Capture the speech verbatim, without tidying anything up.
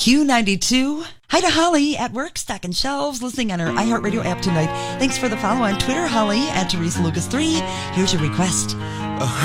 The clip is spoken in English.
Q ninety-two. Hi to Holly at work, stocking shelves, listening on her iHeartRadio app tonight. Thanks for the follow on Twitter, Holly, at Teresa Lucas three. Here's your request.